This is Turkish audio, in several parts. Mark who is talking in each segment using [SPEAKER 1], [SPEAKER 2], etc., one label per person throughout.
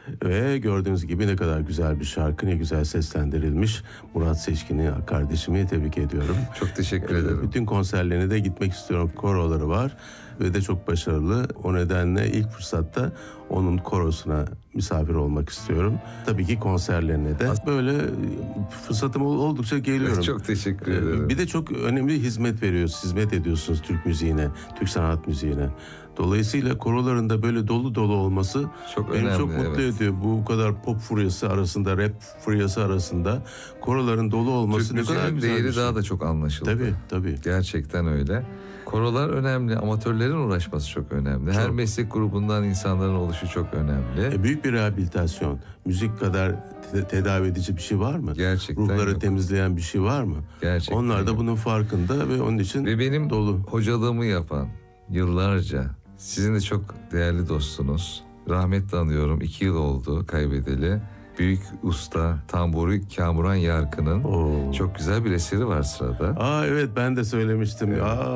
[SPEAKER 1] Ve gördüğünüz gibi ne kadar güzel bir şarkı, ne güzel seslendirilmiş. Murat Seçkin'i, kardeşimi tebrik ediyorum.
[SPEAKER 2] Çok teşekkür ederim.
[SPEAKER 1] Bütün konserlerine de gitmek istiyorum. Koroları var ve de çok başarılı. O nedenle ilk fırsatta onun korosuna misafir olmak istiyorum. Tabii ki konserlerine de. Böyle fırsatım oldukça geliyorum.
[SPEAKER 2] Çok teşekkür ederim.
[SPEAKER 1] Bir de çok önemli hizmet ediyorsunuz Türk müziğine, Türk sanat müziğine. Dolayısıyla korolarında böyle dolu dolu olması
[SPEAKER 2] çok
[SPEAKER 1] beni
[SPEAKER 2] önemli,
[SPEAKER 1] çok mutlu ediyor. Bu kadar pop furyası arasında, rap furyası arasında koroların dolu olması
[SPEAKER 2] Türk
[SPEAKER 1] ne kadar güzel
[SPEAKER 2] değeri
[SPEAKER 1] bir şey.
[SPEAKER 2] daha da çok anlaşıldı.
[SPEAKER 1] Tabii.
[SPEAKER 2] Gerçekten öyle. Korolar önemli, amatörlerin uğraşması çok önemli. Her meslek grubundan insanların oluşu çok önemli.
[SPEAKER 1] Büyük bir rehabilitasyon. Müzik kadar tedavi edici bir şey var mı?
[SPEAKER 2] Gerçekten
[SPEAKER 1] Ruhları
[SPEAKER 2] yok.
[SPEAKER 1] temizleyen bir şey var mı?
[SPEAKER 2] Gerçekten
[SPEAKER 1] Onlar da
[SPEAKER 2] yok.
[SPEAKER 1] bunun farkında ve onun için
[SPEAKER 2] Ve benim
[SPEAKER 1] dolu.
[SPEAKER 2] hocalığımı yapan yıllarca, sizin de çok değerli dostunuz. Rahmetle anıyorum, 2 yıl oldu kaybedeli. Büyük usta tamburi Kamuran Yarkın'ın çok güzel bir eseri var sırada.
[SPEAKER 1] Evet, ben de söylemiştim.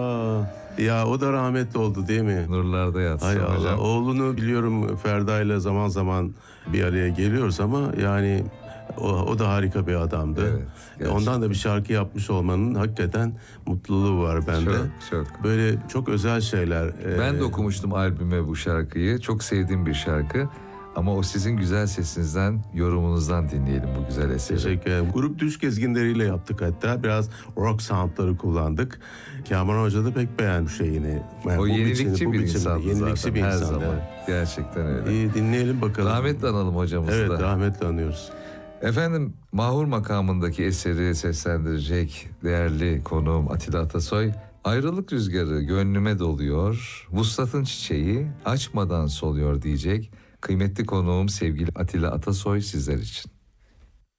[SPEAKER 1] Evet. Ya o da rahmetli oldu değil mi?
[SPEAKER 2] Nurlarda yatsın
[SPEAKER 1] Hay Allah.
[SPEAKER 2] hocam.
[SPEAKER 1] Oğlunu biliyorum, Ferda'yla zaman zaman bir araya geliyoruz ama yani o da harika bir adamdı.
[SPEAKER 2] Evet,
[SPEAKER 1] ondan da bir şarkı yapmış olmanın hakikaten mutluluğu var bende.
[SPEAKER 2] Çok.
[SPEAKER 1] Böyle çok özel şeyler.
[SPEAKER 2] Ben de okumuştum albüme bu şarkıyı. Çok sevdiğim bir şarkı. Ama o sizin güzel sesinizden, yorumunuzdan dinleyelim bu güzel eseri.
[SPEAKER 1] Teşekkür ederim. Grup Düş Gezginleriyle yaptık hatta. Biraz rock soundları kullandık. Kamuran Hoca da pek beğenmiş şeyini. Yani
[SPEAKER 2] o yenilikçi bir insandı
[SPEAKER 1] yenilikçi
[SPEAKER 2] zaten
[SPEAKER 1] bir
[SPEAKER 2] her
[SPEAKER 1] insandı.
[SPEAKER 2] zaman. Gerçekten öyle.
[SPEAKER 1] İyi, dinleyelim bakalım.
[SPEAKER 2] Rahmetle analım hocamızı da.
[SPEAKER 1] Evet, rahmetle anıyoruz.
[SPEAKER 2] Efendim, Mahur makamındaki eseri seslendirecek değerli konuğum Atilla Atasoy. Ayrılık rüzgarı gönlüme doluyor, vuslatın çiçeği açmadan soluyor diyecek kıymetli konuğum sevgili Atilla Atasoy sizler için.